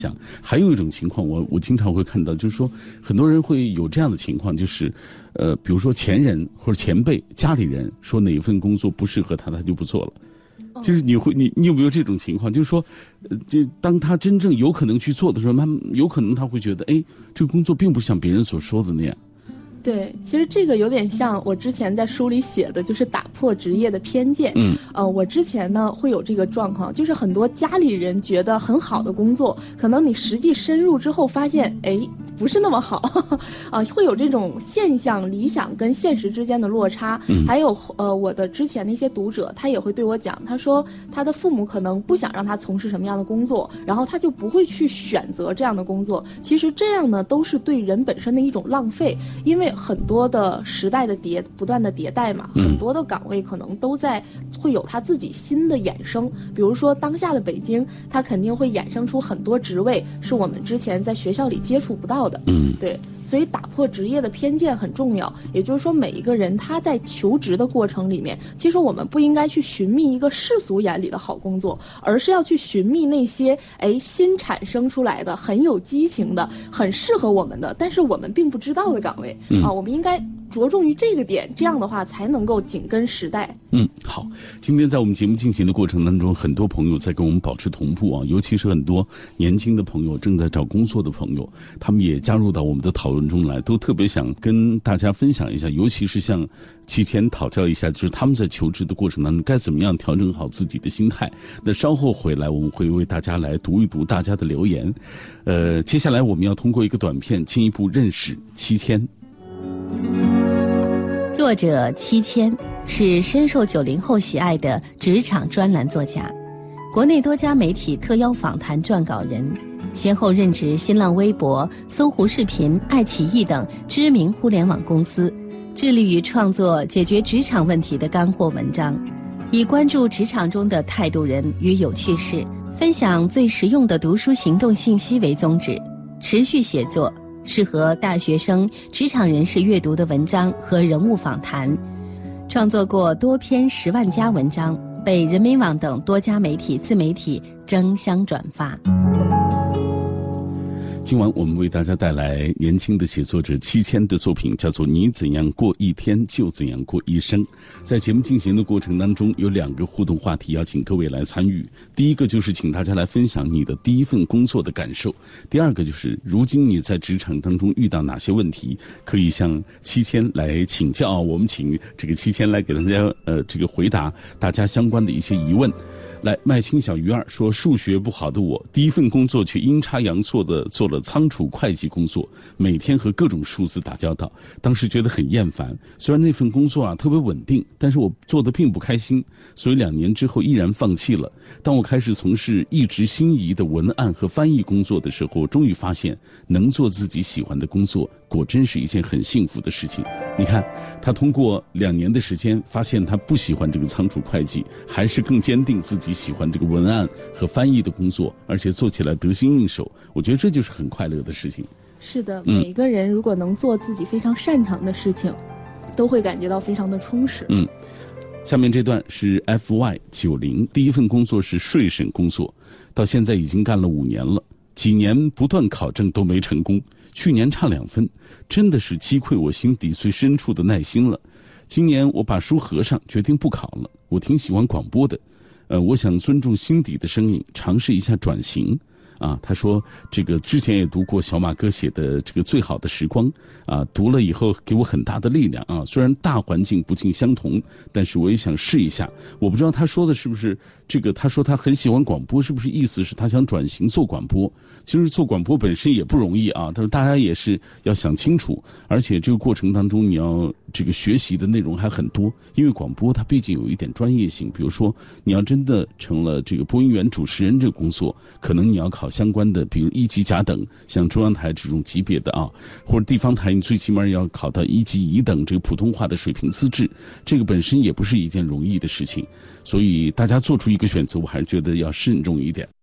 还有一种情况，我经常会看到，就是说很多人会有这样的情况，就是比如说前人或者前辈家里人说哪一份工作不适合他，他就不做了。就是你有没有这种情况？就是说，就当他真正有可能去做的时候，有可能他会觉得，哎，这个工作并不像别人所说的那样。 对，其实这个有点像我之前在书里写的，就是打破职业的偏见。我之前呢会有这个状况，就是很多家里人觉得很好的工作，可能你实际深入之后发现，哎，不是那么好，会有这种现象，理想跟现实之间的落差。还有我的之前的一些读者，他也会对我讲，他说他的父母可能不想让他从事什么样的工作，然后他就不会去选择这样的工作。其实这样呢，都是对人本身的一种浪费，因为很多的时代的不断的迭代嘛，很多的岗位可能都会有他自己新的衍生。比如说当下的北京，它肯定会衍生出很多职位是我们之前在学校里接触不到的。对，所以打破职业的偏见很重要。也就是说，每一个人他在求职的过程里面，其实我们不应该去寻觅一个世俗眼里的好工作，而是要去寻觅那些新产生出来的、很有激情的、很适合我们的，但是我们并不知道的岗位。我们应该着重于这个点，这样的话才能够紧跟时代。 好，今天在我们节目进行的过程当中，很多朋友在跟我们保持同步啊，尤其是很多年轻的朋友，正在找工作的朋友，他们也加入到我们的讨论中来，都特别想跟大家分享一下，尤其是像提前讨教一下，就是他们在求职的过程当中该怎么样调整好自己的心态。那稍后回来，我们会为大家来读一读大家的留言。接下来我们要通过一个短片进一步认识七千。 作者七千是深受90后喜爱的职场专栏作家，国内多家媒体特邀访谈撰稿人，先后任职新浪微博、搜狐视频、爱奇艺等知名互联网公司，致力于创作解决职场问题的干货文章，以关注职场中的态度人与有趣事，分享最实用的读书行动信息为宗旨，持续写作适合大学生、职场人士阅读的文章和人物访谈，创作过多篇10万加文章，被人民网等多家媒体自媒体争相转发。 今晚我们为大家带来年轻的写作者七千的作品，叫做《你怎样过一天就怎样过一生》。在节目进行的过程当中，有2个互动话题要请各位来参与。第一个就是请大家来分享你的第一份工作的感受，第二个就是如今你在职场当中遇到哪些问题，可以向七千来请教。我们请这个七千来给大家这个回答大家相关的一些疑问。来，麦青小鱼儿说，数学不好的我，第一份工作却阴差阳错的做了仓储会计工作，每天和各种数字打交道，当时觉得很厌烦。虽然那份工作特别稳定，但是我做的并不开心，所以2年之后毅然放弃了。当我开始从事一直心仪的文案和翻译工作的时候，终于发现能做自己喜欢的工作，果真是一件很幸福的事情。你看，他通过2年的时间，发现他不喜欢这个仓储会计，还是更坚定自己喜欢这个文案和翻译的工作，而且做起来得心应手。我觉得这就是很快乐的事情。 是的，每一个人如果能做自己非常擅长的事情，都会感觉到非常的充实。 下面这段是 FY90， 第一份工作是税审工作，到现在已经干了5年了，几年不断考证都没成功，去年差2分，真的是击溃我心底最深处的耐心了。今年我把书合上，决定不考了。我挺喜欢广播的，我想尊重心底的声音，尝试一下转型。他说这个之前也读过小马哥写的这个最好的时光读了以后给我很大的力量虽然大环境不尽相同，但是我也想试一下。我不知道他说的是不是这个，他说他很喜欢广播，是不是意思是他想转型做广播？其实做广播本身也不容易他说大家也是要想清楚，而且这个过程当中你要这个学习的内容还很多，因为广播它毕竟有一点专业性。比如说你要真的成了这个播音员主持人这个工作，可能你要考相关的比如1级甲等，像中央台这种级别的或者地方台你最起码要考到1级乙等这个普通话的水平资质，这个本身也不是一件容易的事情。所以大家做出一个选择，我还是觉得要慎重一点。